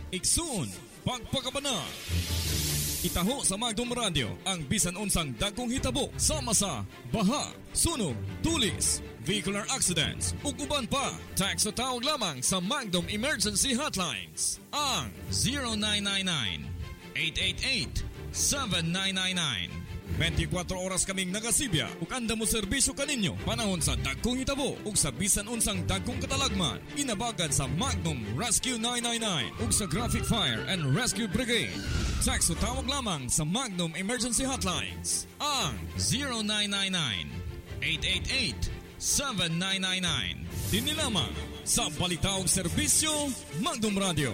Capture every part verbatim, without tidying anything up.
Iksun, pagpakabana. Itaho sa Magdom Radio ang bisan unsang dagkong hitabo sama sa baha, sunog, tulis, vehicular accidents ug uban pa. Text o tawag lamang sa Magdom Emergency Hotlines ang zero nine nine nine, eight eight eight, seven nine nine nine. twenty-four oras kaming nagasibya ug anda mo serbisyo kaninyo panahon sa dagkong hitabo ug sa bisan unsang dagkong katalagman. Inabagan sa Magnum Rescue nine nine nine ug sa Graphic Fire and Rescue Brigade. Text o tawag lamang sa Magnum Emergency Hotlines ang zero nine nine nine, eight eight eight, seven nine nine nine. Dini lamang sa Balitaog Serbisyo Magnum Radio.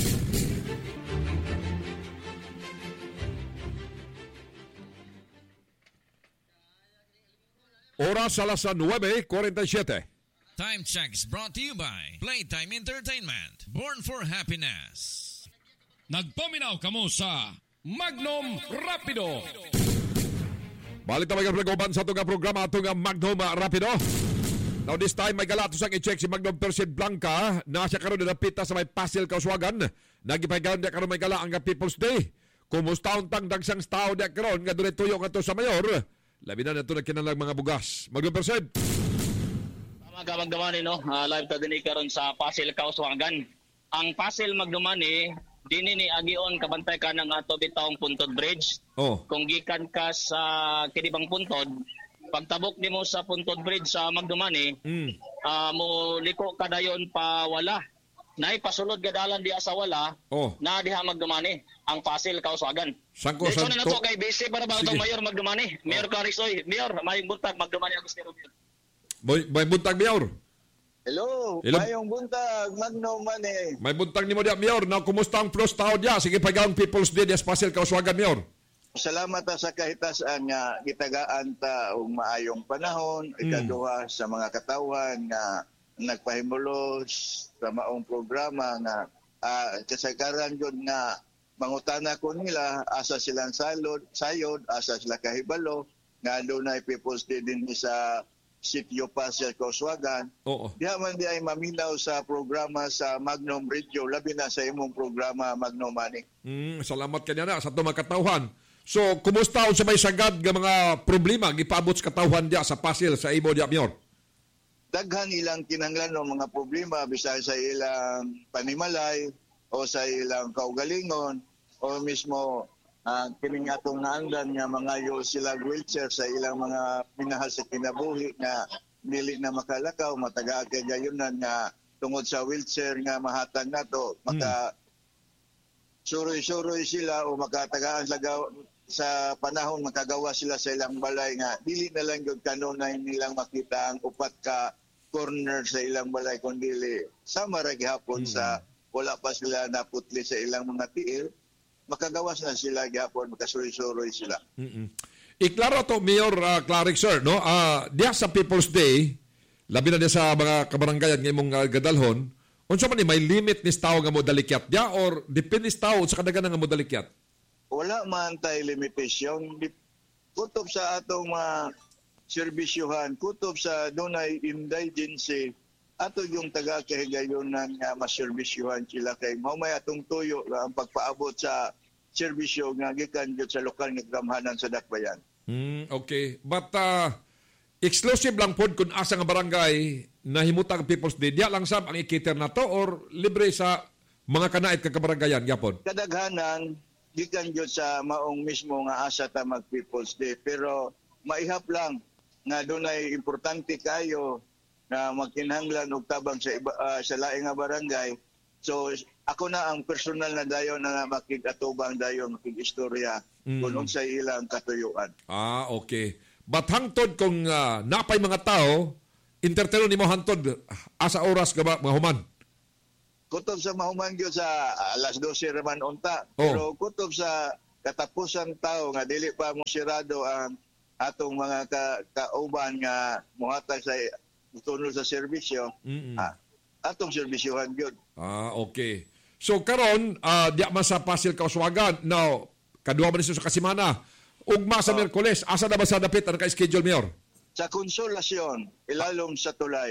Oras alas nueve cuarenta y siete. Time checks brought to you by Playtime Entertainment. Born for happiness. Nagpaminaw kamo sa Magnum Rapido. Balik na mga pregoban sa itong programa itong Magnum Rapido. Now this time may galatos ang i-check si Magnum Persid Blanca na siya karoon na napita sa may Pasil Kauswagan. Nagipagalan niya karoon may gala ang People's Day. Kumusta ang tangdag siyang tao niya karoon nga doon tuyo nga to sa mayor. Labi na nato nagkinalang mga bugas. Magnum Persid. Tama ka Magdumani, no? Uh, live ta din karon sa Pasil Kauswagan. Ang Pasil Magdumani, dini ni agion kabantay ka ng ato bitawng Puntod Bridge. Oh. Kung gikan ka sa Kidibang Puntod, pagtabok nimo sa Puntod Bridge sa Magdumani, mm. uh, mo liko ka dayon pa wala. Nay pasulod gadalan diha sa wala. Oh. Na diha Magdumani, ang Pasil Kauswagan. Sangko sa to... na to kay busy para ba itong Mayor Magdumani. Mayor oh. Carisoy, Mayor, may buntag Magdumani Agustino. May, may buntag Mayor. Hello, Hello. Mayong buntag, Magnum Mani. May buntag ni mo diya, Mayor. Na kumusta ang first tao diya? Sige, pagawang People's Day diya sa Pasil Kauswagan, Mayor. Salamat sa kahitasan nga gitagaan ta og maayong panahon, mm. ikaduha sa mga katawan nga nagpahimulos sa maong programa nga uh, kasagaran yun nga mangutana ko nila asa silang salod, sayod, asa sila kahibalo nga doon ay People's Day din sa Sitio Pasil Kauswagan. Oo. Diha man di ay maminaw sa programa sa Magnum Radio, labi na sa imong programa Magnum Mani. Mm, salamat kanya na sa itong makatauhan. So, kumusta sa may sagad ng mga problema gipaabot sa katauhan diya sa Pasil sa imo diya, Mayor? Daghan ilang kinahanglan ng mga problema bisag sa ilang panimalay o sa ilang kaugalingon o mismo Uh, kining atong naandan nga mga yo sila wheelchair sa ilang mga minahal sa kinabuhi na dili na makalakaw, mataga kay gayunan nga tungod sa wheelchair nga mahatag nato maka hmm. suroy-suroy sila o makatagaan lagaw sa panahon makagawa sila sa ilang balay nga dili na lang gyud kanunay nilang makita ang upat ka corner sa ilang balay kundi sama ra gihapon hmm. sa wala pa sila naputli sa ilang mga tiil. Makagawas na sila gyapon, makasuroy-suroy sila. Mm-mm. Iklaro to Mayor uh, Claric sir, no? Uh, diya sa People's Day, labi na diya sa mga kabarangayan ng imong uh, gadalhon, unsa man ni may limit ni tao nga mo dalikyat diya or depende sa tao sa kadaghanan nga mo dalikyat? Wala man tay limitasyon. Kutob sa atong mga uh, serbisyohan, kutob sa dunay indigency, ato yung taga-kahigayonan nga maserbisyuhan sila kay mao may atong tuyo ang pagpaabot sa serbisyo nga gikan gyud sa lokal nga gamhanan sa dakbayan. Hmm, okay. But uh, exclusive lang pod kung asa nga barangay nahimutang People's Day. Diya lang sab ang ikiter na to or libre sa mga kanait ka kabarangayan gyapon? Kadaghanan gikan gyud sa maong mismo nga asa ta mag People's Day pero maihap lang nga dunay importante kayo na magkinahanglan og tabang sa iba, uh, sa laing nga barangay. So ako na ang personal na dayon na makig-atubang dayon makig-istorya mm. kung unsay ilang katuyuan. Ah, okay. But hangtod kung uh, napay mga tao, entertaino nimo hangtod asa oras ka ba mahuman? Kutob sa mahuman gyud sa alas dose raman unta. Oh. Pero kutob sa katapusan tao nga dili pa mo sirado ang atong mga ka, kauban nga muhatag sa tunod sa serbisyo, ah, atong serbisyohan yun. Ah, okay. So, karon uh, diya man sa Pasil Kauswagan, now, kaduha man niso sa kasimana, ugma sa oh. Miyerkules, asa na ba sa dapit ang ka-schedule, Mayor? Sa Konsolasyon, ilalom sa Tulay.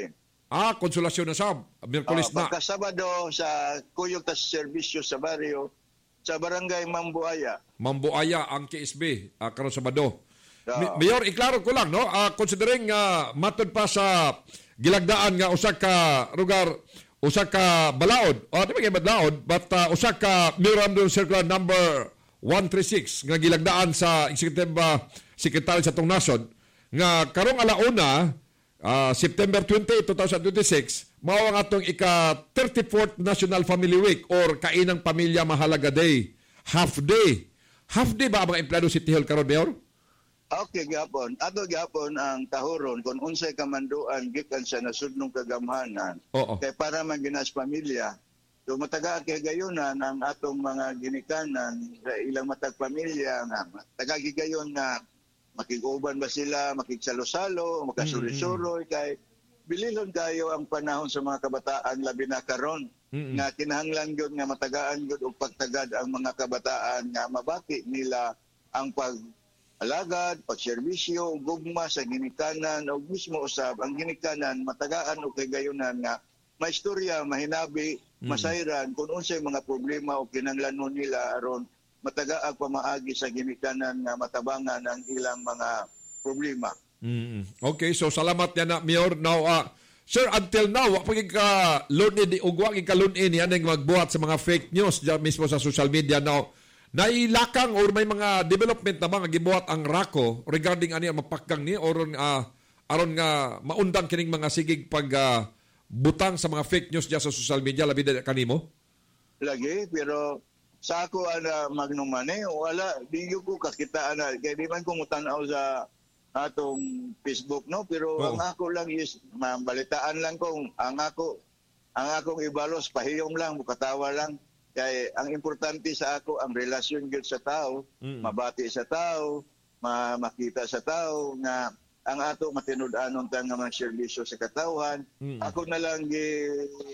Ah, konsolasyon na sab. Miyerkules Uh, na. pagka Sabado sa kuyog tas serbisyo sa baryo sa barangay Mambuaya. Mambuaya ang K S B uh, karon Sabado. Uh, Mi- Mayor, iklaro ko lang, no? Uh, considering uh, matod pa sa gilagdaan nga usa ka lugar, usa ka balaod, o di ba kay balaod, but uh, usa ka Memorandum Circular number one thirty-six nga gilagdaan sa Executive uh, Secretary sa tong nasod nga karong alauna uh, September twentieth, twenty twenty-six mao ang atong ika thirty-fourth National Family Week or Kainang Pamilya Mahalaga Day, half day. Half day ba ang mga empleyado City Hall karon, Mayor? Okay, gapon. Ato gapon ang tahuron kung unsay kamanduan gikan sa nasudnong kagamhanan. Oo. Kay para man ginas pamilya. So mataga kay gayunan ang atong mga ginikanan sa ilang matag pamilya nga taga gigayon nga makiguban ba sila, makigsalo-salo, makasuri-suroy kay bililon kayo ang panahon sa mga kabataan labi na karon. Mm-mm. Nga kinahanglan gyud nga matagaan gyud og pagtagad ang mga kabataan nga mabati nila ang pag alagad, pagserbisyo, gugma sa ginikanan o mismo usab ang ginikanan matagaan o kay gayunan nga maistorya, mahinabi, masayran kung unsay mga problema o kinahanglanon nila aron matagaag pamaagi sa ginikanan nga matabangan ang ilang mga problema. Mm-hmm. Okay, so salamat yan na, Mayor. Now, uh, sir, until now, pag ika-lun-in, ugwag ika-lun-in yan ang magbuhat sa mga fake news dyan mismo sa social media. Now, nailakang or may mga development na mga gibuhat ang RACO regarding ani ang mapakgang ni or uh, aron nga maundang kining mga sigig pag uh, butang sa mga fake news dyan sa social media labi na kanimo? Lagi, pero sa ako ana magnumane, wala, di ko kakita ana. Kaya di man ko mutanaw sa atong Facebook, no? Pero Oo. ang ako lang is, mabalitaan lang ko, ang ako, ang akong ibalos, pahiyom lang, bukatawa lang. Kaya ang importante sa ako, ang relasyon gyud sa tao, Mm. mabati sa tao, ma makita sa tao, nga ang ato matinud-anon ta nga mga serbisyo sa katawhan. Mm. Ako na lang gi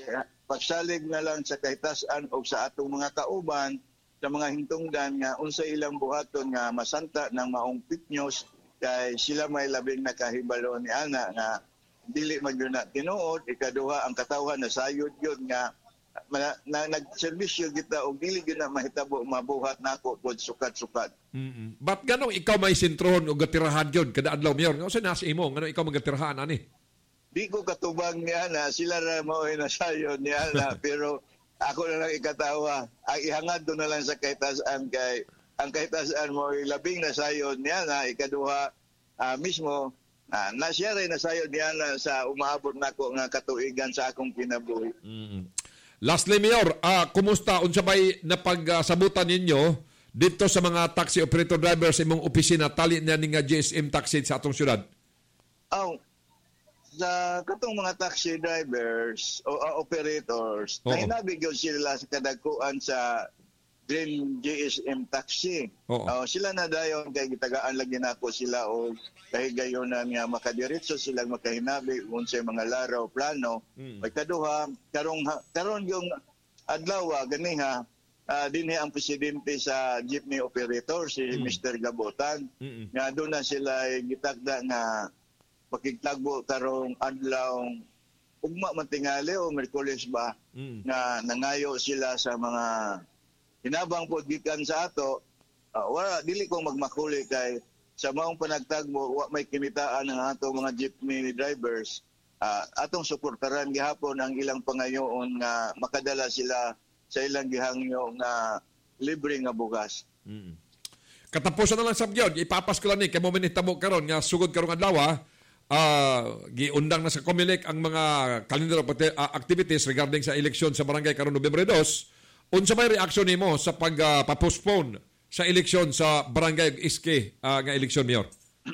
pagsalig na lang sa kahitasan o sa atong mga kauban sa mga hintungdan nga unsa ilang buhaton nga masanta ng maong fake news kay sila may labing nakahibalo ni ana nga dili man gyud na tinuod, ikaduha ang katawhan nasayod yun nga na, na nagserbisyo kita og dili gyud na mahitabo mabuhat nako pod sukat-sukat. Mm-mm. Ba't ganong ikaw may sintrohon o gatirahan yun kada adlaw, Mayor? Nga sa nasa imo, ganong ikaw magatirahan, ani? Di ko katubang niya na sila ra mao nasayod niya na pero ako na lang ikatawa. Ang ihangad do na lang sa kahitasan kay ang kahitasan mo labing nasayod niya na ikaduha uh, mismo uh, na siya rin nasayod niya na sa umaabot nako nga katuigan sa akong kinabuhi. Mm-mm. Lastly, Mayor, uh, kumusta? Unsa ba'y napagsabutan ninyo dito sa mga taxi operator drivers sa imong opisina tali niya nga G S M taxi sa atong syudad? Aw, sa katong mga taxi drivers o uh, operators, Oo. nahinabig yun sila sa kadagkuan sa Green G S M taxi. Oo. Uh, sila na dayon kay gitagaan lagi nako sila o kahigayonan nga makadiretso sila makahinabi unsay mga laraw plano. Mm. May kaduha karong karon yung adlaw ganiha uh, dinhi ang presidente sa jeepney operator si Mm. Mister Gabotan. Mm-mm. Nga doon na sila gitakda nga pakigtagbo karong adlaw ugma man tingali o Miyerkules ba Mm. nga nangayo sila sa mga hinabang pod gikan sa ato. Uh, wala dili ko magmakuli kay sa maong panagtagbo wa may kinitaan ang ato mga jeepney drivers. Uh, atong suportaran gihapon ang ilang pangayoon nga makadala sila sa ilang gihangyo nga libre nga bugas. Mm. Katapusan na lang sa gyud, ipapas ko lang ni kay mo minitabo karon nga sugod karong adlaw ah uh, giundang na sa Comelec ang mga calendar of uh, activities regarding sa eleksyon sa barangay karon Nobyembre dos. Unsa may reaksyon nimo sa pag-postpone uh, sa eleksyon sa barangay Iske uh, nga eleksyon, Mayor?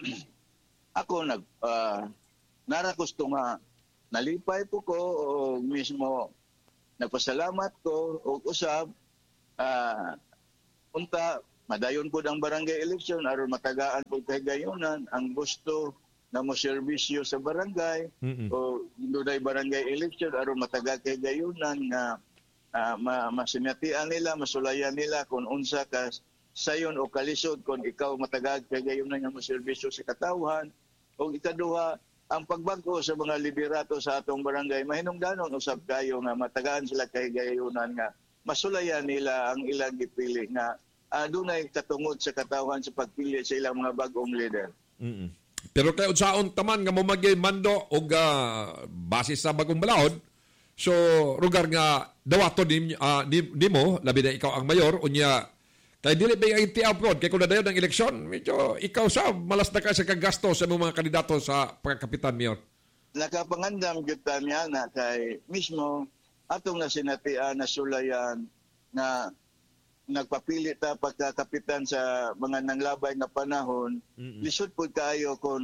Ako nag uh, nara gusto nga nalipay po ko o mismo nagpasalamat ko o usab uh, unta madayon po ang barangay election aron matagaan po kay gayunan ang gusto na mo serbisyo sa barangay. Mm-mm. O dunay barangay election aron mataga kay gayunan nga uh, ma masinatian nila masulayan nila kung unsa ka sayon o kalisod kung ikaw matagag kay gayunan nga mo serbisyo sa katawhan o ikaduha ang pagbago sa mga liderato sa atong barangay mahinungdanon usab kayo nga matagaan sila kay gayunan nga masulayan nila ang ilang gipili nga adunay katungod sa katawhan sa pagpili sa ilang mga bagong leader. Mm-mm. Pero kay unsaon taman nga momagay mando og uh, base sa bagong balaod, so rugar nga dawato ni uh, nimo labi na ikaw ang mayor unya kay dili ba ang tiapod kay kun nadayon ang eleksyon medyo ikaw sa malas na ka sa kagasto sa mga kandidato sa pagkapitan mayor. Nakapangandam gyud ta niya na kay mismo atong nasinatian na sulayan na nagpapili ta pagkakapitan sa mga nanglabay na panahon. Mm-mm. Lisod pud kaayo kung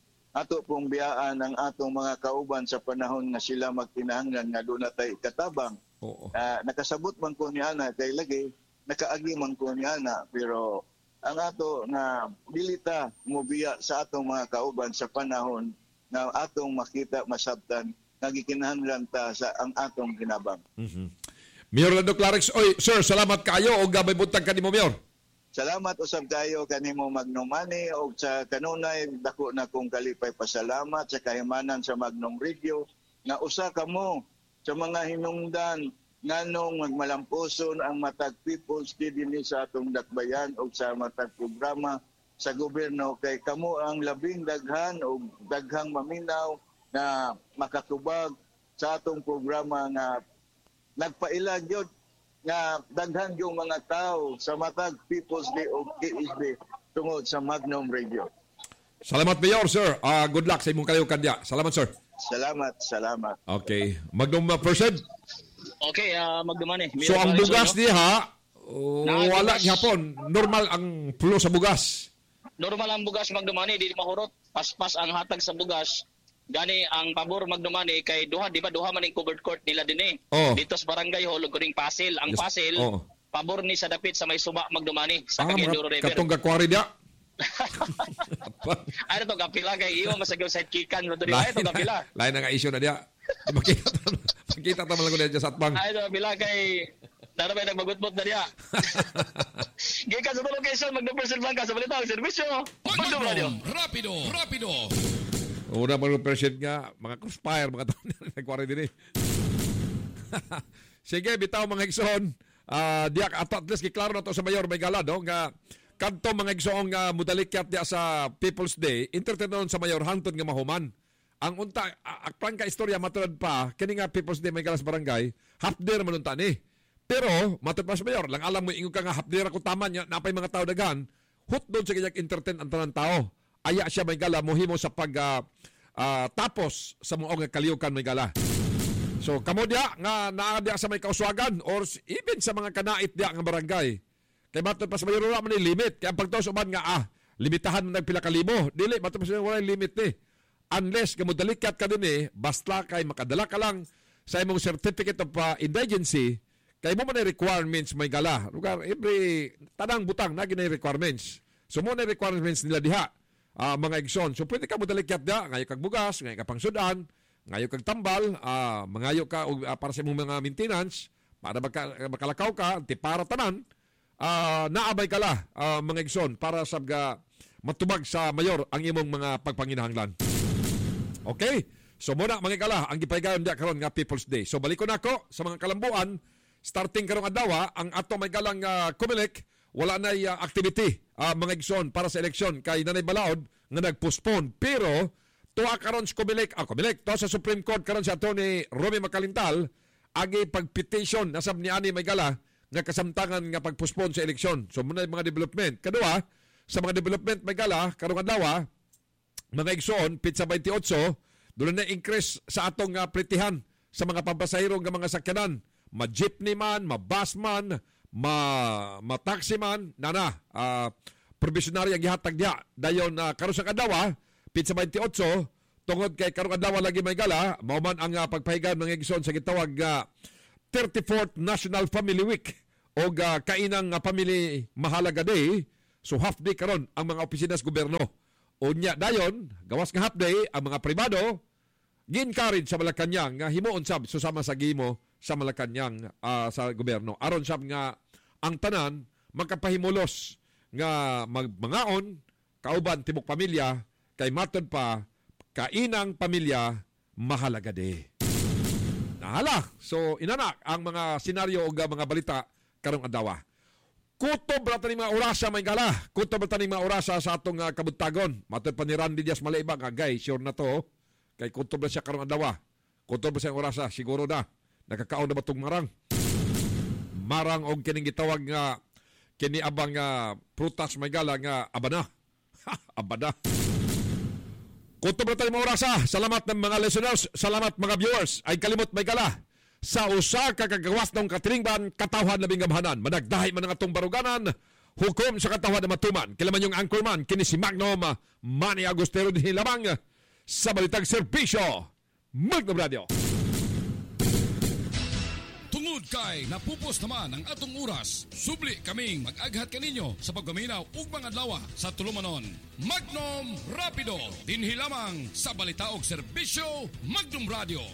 ato pong biyaan ang atong mga kauban sa panahon nga sila magkinahanglan nga doon natay katabang. Oo. Uh, nakasabot man ko niya na kay lagi nakaagi man ko niya na pero ang ato na dilita mobiya sa atong mga kauban sa panahon na atong makita masabtan nagikinahanglan ta sa ang atong kinabang. Mm-hmm. Mayor Lando Clarix, oy sir, salamat kayo o gabay buntag kanimo Mayor. Salamat usab kayo kanimo Magnum Money o sa kanunay dako na kong kalipay pasalamat sa kahimanan sa Magnum Radio na usa kamo sa mga hinungdan nganong magmalampuson ang matag people's dinhi sa atong dakbayan o sa matag programa sa gobyerno kay kamo ang labing daghan o daghang maminaw na makatubag sa atong programa nga nagpailag yun nga daghan yung mga tao sa matag People's Day o K S D tungod sa Magnum Radio. Salamat Mayor, sir. Uh, good luck sa imong kayo kandya. Salamat, sir. Salamat, salamat. Okay. Magnum uh, person. Okay, uh, magdumani. So ang bugas diha, uh, wala gihapon. Normal ang pulo sa bugas. Normal ang bugas magdumani, di mahurot. Paspas ang hatag sa bugas. Gani ang pabor magdumani kay duha, di ba duha man ang covered court nila din eh. Oh. Dito sa barangay hall kuning Pasil. Ang yes. Pasil, oh. Pabor ni sa dapit sa may suba magdumani sa ah, Cagayan River. Katong gakwari dia. Ano to kapila kay iyo masagyo sa kikan mo diri ay to kapila. Lain na nga issue na dia. Makita makita ta man lang dia sa atbang. Ay to kapila kay dara ba nagbagutbot na dia. Gikan sa location magdo-person bangka sa balita serbisyo. Magnum Radio. Rapido, rapido. Una mga percent nga, mga crossfire, mga taon na nagkwari din eh. Sige, bitaw mga igsoon. Uh, diyak ato at least kiklaro na to sa Mayor Maygala, no? Nga, kanto mga igsoon nga mudalikyat diya sa People's Day, entertainon sa Mayor hangtod nga mahuman. Ang unta, akpan ka istorya matulad pa, kini nga People's Day Maygala sa barangay, half day man unta ni. Pero, matulad pa sa Mayor, lang alam mo, ingo ka nga half day ako tama niya, napay mga tao dagan, hut doon sa kanyang entertain ang tanang tao. Aya siya may gala mohimo sa pag uh, uh, tapos sa mga kaliyukan may gala. So kamo dia nga naa dia sa may kauswagan or even sa mga kanait dia nga barangay. Kay matod pa sa mayor wala man ni limit. Kay ang pagtaos uban nga ah limitahan man nagpila ka limo. Dili matod pa sa wala limit ni. Unless kamo dalikat ka din eh basta kay makadala ka lang sa imong certificate of uh, indigency kay mo man ay requirements may gala. Lugar every tanang butang na ginay requirements. So mo na requirements nila diha. Uh, mga igsoon. So pwede ka mo dalikyat da, ngayon kag bugas, ngayon ka pang sudan, ngayon kag tambal, uh, mangayo ka uh, para sa imong mga maintenance, para magka, makalakaw ka, ti para tanan, uh, naabay ka la, uh, mga igsoon, para sa uh, matubag sa mayor ang imong mga pagpanginahanglan. Okay? So muna mga kala, ang gipaygayon diya karon nga People's Day. So balikon ako sa mga kalambuan, starting karong adlaw, ang ato may galang uh, Kumilik, wala na uh, activity uh, mga igsoon para sa eleksyon kay Nanay Balaod nga nag-postpone. Pero tuwa karon sa Kumilik, ah, Kumilik, tuwa sa Supreme Court karon si Attorney Romy Macalintal agi pag-petition nasab ni Ani Maygala nga kasamtangan nga pag-postpone sa eleksyon. So muna mga development. Kadua, sa mga development Maygala karong adlaw mga igsoon pizza twenty-eight doon na increase sa atong uh, pritihan sa mga pampasahero nga mga sakyanan. Ma-jeepney man, ma-bus man, ma ma-taxi man, nana, uh, provisionary ang gihatag diha. Dayon uh, karon sa adlaw, pizza twenty-eight tungod kay karong adlaw lagi may gala, mao man ang uh, pagpahigan ng igsoon sa gitawag uh, thirty-fourth National Family Week o uh, kainang uh, Family Mahalaga Day. So half day karon ang mga opisina sa gobyerno. Unya dayon, gawas nga half day ang mga pribado gin-encourage sa Malacañang nga himuon sab susama sa gimo sa Malacañang uh, sa gobyerno. Aron sab nga ang tanan magkapahimulos nga magmangaon kauban tibok pamilya kay matod pa kainang pamilya mahalaga di. Nahala. So, inanak ang mga senaryo o mga balita karong adlaw. Kutob rata ni mga orasa may gala. Kutob rata ni mga orasa sa atong uh, kabutagon. Matod pa ni Randy Diaz Malaiba nga, gay, sure na to. Kay kutob na siya karong adlaw. Kutob na siya orasa, siguro na. Nakakaon na ba itong marang? Marang o kining gitawag nga kini abang uh, prutas may gala nga abana. Ha, abana. Kutob rata ni mga orasa. Salamat ng mga listeners. Salamat mga viewers. Ay kalimot may gala. Sa usa ka kagawas ng katilingban, katawhan labing gamhanan. Managdahi man ang atong baruganan, hukom sa katawhan na matuman. Kilaman yung anchorman, kini si Magnum Manny Agustero din lamang sa Balitang Serbisyo. Magnum Radio. Tungod kay napupos naman ang atong oras, subli kaming mag-aghat kaninyo sa paggaminaw ug mga adlaw sa tulumanon. Magnum Rapido, dinhi lamang sa Balita og Serbisyo, Magnum Radio.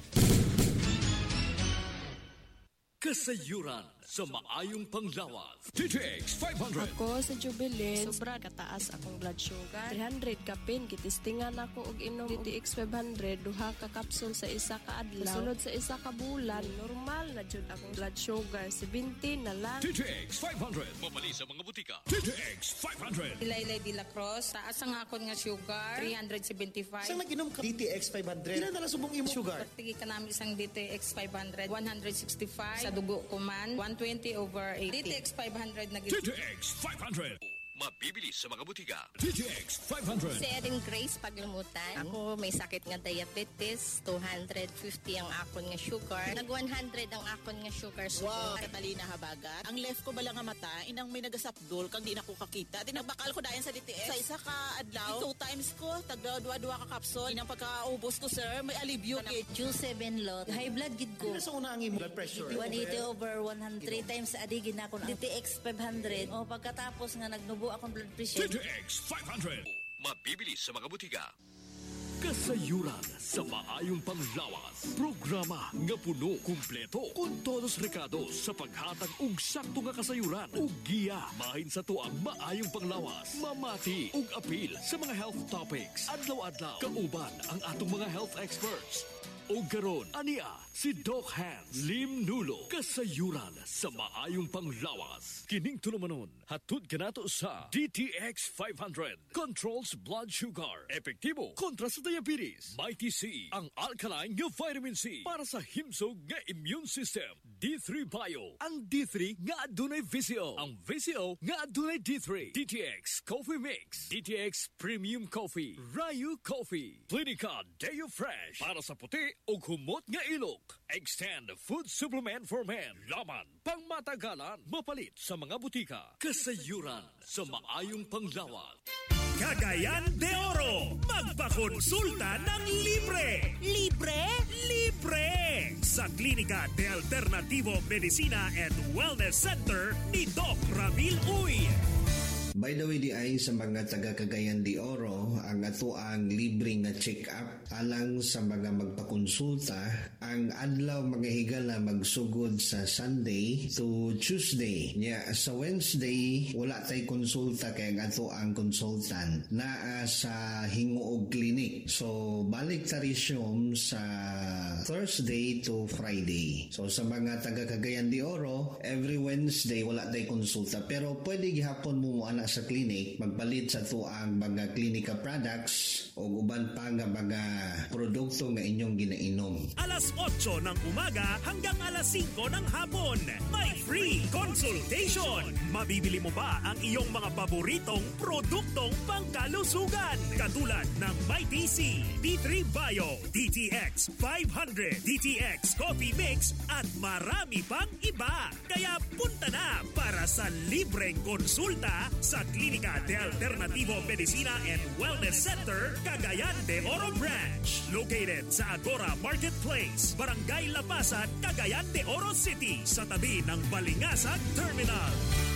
Kasayuran sa maayong panglawas. T T X five hundred. Ako sa Jubilin, sobra kataas akong blood sugar. three hundred kapin, kitistingan ako og inom T T X five hundred, duha ka kapsul sa isa ka adlaw. Sunod sa isa ka bulan, normal na jud akong blood sugar, seventeen na lang. T T X five hundred. Mabali sa mga butika. T T X five hundred. Ilaylay de la Cruz, taas ang akon nga sugar, three seventy-five. Saan nag-inom ka? D T X five hundred. Ilan na lang subong imo sugar? Pagtigi ka namin isang D T X five hundred, one sixty-five. Sa dugo ko man, one twenty over eighty. D T X five hundred na T T X five hundred. Mabibili sa mga butika. T T X five hundred. Si Erin Grace Paglumutan. Ako may sakit nga diabetes. two fifty ang akon nga sugar. Nag one hundred ang akon nga sugar. Wow. Catalina Habagat. Ang left ko bala nga mata, inang may nagasapdol kang di na ko kakita. Tinagbakal ko dayan sa D T X. Sa isa ka adlaw, two times ko, tagdua-dua ka kapsol. Inang pagkaubos ko, sir, may alibyo. Juice seven lot. High blood gid ko. Ano sa una ang imo blood pressure? one eighty over one hundred. Three times sa adigin na ako. D T X five hundred. O pagkatapos nga nagnubo akong blood pressure. T T X five hundred. Mabibili sa mga butika. Kasayuran sa maayong panglawas. Programa nga puno, kumpleto, con todos recados sa paghatag og sakto nga kasayuran ug giya mahin sa tuang maayong panglawas. Mamati ug apil sa mga health topics. Adlaw-adlaw kauban ang atong mga health experts. O karon ania si Doc Hans Lim Nulo. Kasayuran sa maayong panglawas. Kining tulumanon hatod kanato sa D T X five hundred. Controls blood sugar. Epektibo kontra sa diabetes. Mighty C ang alkaline nga vitamin C para sa himsog nga immune system. D three Bio ang D three nga adunay V C O. Ang V C O nga adunay D three. D T X Coffee Mix. D T X Premium Coffee. Ryu Coffee. Clinica Deo Fresh para sa puti o humot nga ilok. Extend food supplement for men. Laman, pangmatagalan, mapalit sa mga butika. Kasayuran sa maayong panglawas. Cagayan de Oro. Magpakonsulta ng libre. Libre? Libre! Sa Klinika de Alternativo Medicina and Wellness Center ni Doc Ramil Uy. By the way, di ay sa mga taga Cagayan de Oro, ang ato ang libre nga check-up alang sa mga magpakonsulta. Ang adlaw mga higala magsugod sa Sunday to Tuesday. Yeah, sa Wednesday, wala tay konsulta kay ang ato ang consultant na sa Hinguog Clinic. So, balik ta resume sa Thursday to Friday. So, sa mga taga Cagayan de Oro, every Wednesday wala tay konsulta. Pero pwede gihapon mo ana sa clinic, magpalit sa to ang mga klinika products o uban pa nga mga produkto nga inyong ginainom. Alas otso ng umaga hanggang alas singko ng hapon. May free consultation. Mabibili mo ba ang iyong mga paboritong produktong pangkalusugan? Katulad ng Mighty C, D three Bio, D T X five hundred, D T X Coffee Mix at marami pang iba. Kaya punta na para sa libreng konsulta sa Klinika de Alternativo Medicina and Wellness Center, Cagayan de Oro Branch. Located sa Agora Marketplace, Barangay Lapasan, Cagayan de Oro City, sa tabi ng Balingasag Terminal.